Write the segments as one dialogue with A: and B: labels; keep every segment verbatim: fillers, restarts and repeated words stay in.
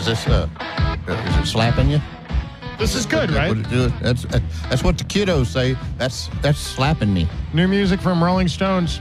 A: Is this uh, is it slapping you?
B: This is good, right?
A: That's that's what the kiddos say. That's that's slapping me.
B: New music from Rolling Stones.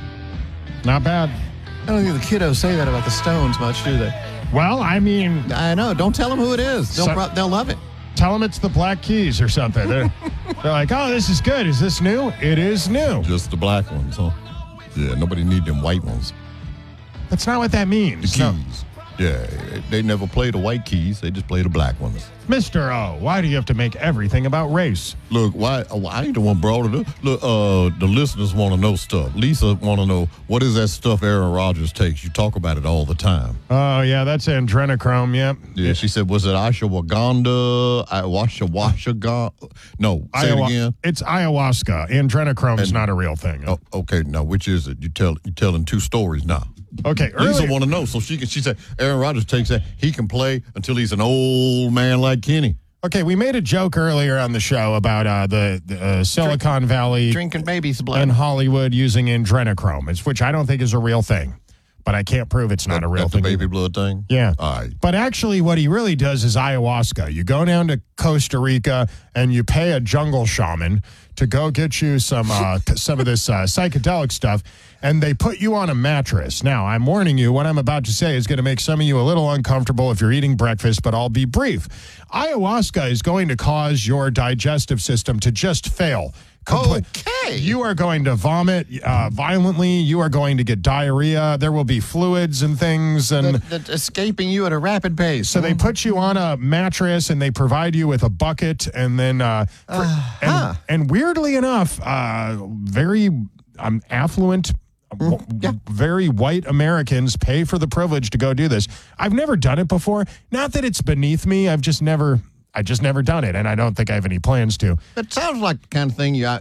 B: Not bad.
A: I don't think the kiddos say that about the Stones much, do they?
B: Well, I mean,
A: I know. Don't tell them who it is. They'll
B: So-
A: pro- they'll love it.
B: tell them it's the Black Keys or something. They're, they're like, oh, this is good. Is this new? It is new.
A: Just the black ones, huh? Yeah, nobody need them white ones.
B: That's not what that means.
A: The
B: No.
A: keys. Yeah, they never play the white keys. They just play the black ones.
B: Mister O, why do you have to make everything about race?
A: Look, why? why I ain't the one brought it up. Look, uh, the listeners want to know stuff. Lisa want to know, what is that stuff Aaron Rodgers takes? You talk about it all the time.
B: Oh, yeah, that's adrenochrome, yep.
A: Yeah, she said, was it ashwagandha? Ashwashaga? No, say
B: Ayahu-
A: it again.
B: It's ayahuasca. Adrenochrome is not a real thing.
A: Oh, okay, now which is it? You tell you telling two stories now.
B: Okay,
A: Lisa
B: earlier,
A: want to know, so she can. She said Aaron Rodgers takes that. He can play until he's an old man like Kenny.
B: okay, we made a joke earlier on the show about uh, the, the uh, Silicon Valley
A: Drinking baby's blood.
B: and Hollywood using adrenochrome, it's- which I don't think is a real thing, but I can't prove it's not a real
A: That's
B: thing.
A: the baby
B: either.
A: blood thing.
B: Yeah.
A: All right.
B: But actually, what he really does is ayahuasca. You go down to Costa Rica and you pay a jungle shaman to go get you some uh, some of this uh, psychedelic stuff, and they put you on a mattress. Now, I'm warning you, what I'm about to say is going to make some of you a little uncomfortable if you're eating breakfast, but I'll be brief. Ayahuasca is going to cause your digestive system to just fail. Complete.
A: Okay.
B: You are going to vomit uh, violently. You are going to get diarrhea. There will be fluids and things. And
A: That, that's escaping you at a rapid pace.
B: so they put you on a mattress and they provide you with a bucket, and then uh, for-
A: Uh-huh.
B: and, and weirdly enough, uh, very um, affluent. w-
A: yeah.
B: Very white Americans pay for the privilege to go do this. I've never done it before. Not that it's beneath me. I've just never, I just never done it, and I don't think I have any plans to.
A: That sounds like the kind of thing you.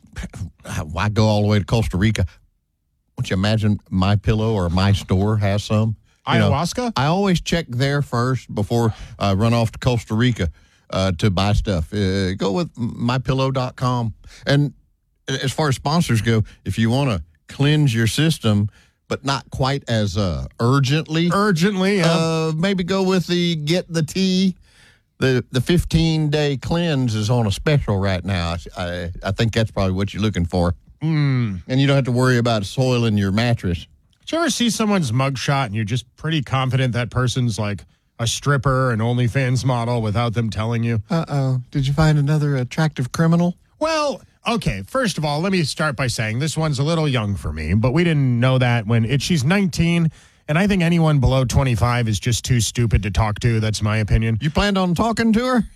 A: Why go all the way to Costa Rica? Won't you imagine My Pillow or My Store has some You know,
B: Ayahuasca?
A: I always check there first before I run off to Costa Rica uh, to buy stuff. Uh, go with my pillow dot com. And as far as sponsors go, if you want to cleanse your system, but not quite as uh, urgently,
B: Urgently, yeah.
A: uh, maybe go with the Get the Tea. The the fifteen day cleanse is on a special right now. I, I, I think that's probably what you're looking for.
B: Mm.
A: And you don't have to worry about soiling your mattress.
B: Did you ever see someone's mugshot and you're just pretty confident that person's like a stripper, an OnlyFans model without them telling you?
A: Uh-oh. Did you find another attractive criminal?
B: Well, okay, first of all, let me start by saying this one's a little young for me, but we didn't know that when it, she's nineteen, and I think anyone below twenty-five is just too stupid to talk to. That's my opinion.
A: You planned on talking to her?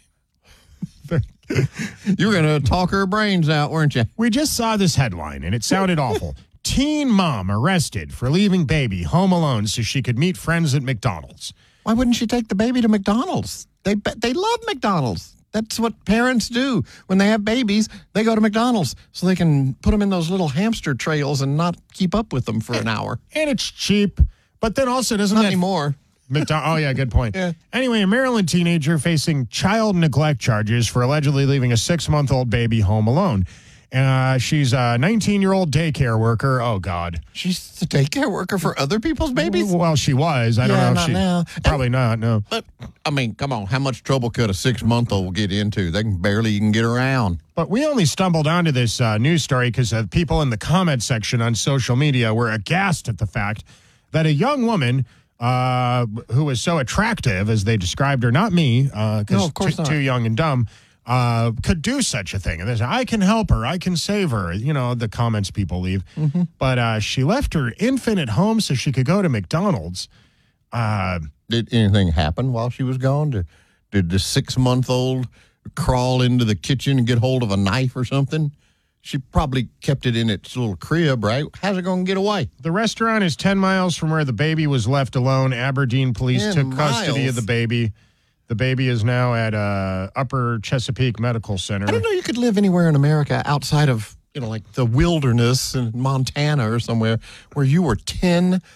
A: You were going to talk her brains out, weren't you?
B: We just saw this headline, and it sounded awful. Teen mom arrested for leaving baby home alone so she could meet friends at McDonald's.
A: Why wouldn't she take the baby to McDonald's? They they love McDonald's. That's what parents do. When they have babies, they go to McDonald's so they can put them in those little hamster trails and not keep up with them for an hour.
B: And it's cheap, but then also doesn't
A: Not
B: that...
A: anymore.
B: McDo- oh, yeah, good point.
A: Yeah.
B: Anyway, a Maryland teenager facing child neglect charges for allegedly leaving a six-month-old baby home alone. Uh, she's a nineteen-year-old daycare worker. Oh, God.
A: She's the daycare worker for other people's babies?
B: Well, she was. I don't
A: Yeah,
B: know if
A: not
B: she...
A: now.
B: Probably not, no.
A: But, I mean, come on. How much trouble could a six-month-old get into? They can barely even get around.
B: But we only stumbled onto this uh, news story because uh, people in the comment section on social media were aghast at the fact that a young woman... Uh, who was so attractive, as they described her, not me, because
A: No, of course
B: too,
A: not.
B: too young and dumb, uh, could do such a thing. And they said, I can help her, I can save her, you know, the comments people leave.
A: Mm-hmm.
B: But uh, she left her infant at home so she could go to McDonald's. Uh,
A: Did anything happen while she was gone? Did, did the six-month-old crawl into the kitchen and get hold of a knife or something? She probably kept it in its little crib, right? How's it going to get away?
B: the restaurant is ten miles from where the baby was left alone. Aberdeen police
A: ten
B: took custody
A: miles?
B: of the baby. The baby is now at uh, Upper Chesapeake Medical Center.
A: I didn't know you could live anywhere in America outside of, you know, like the wilderness in Montana or somewhere where you were ten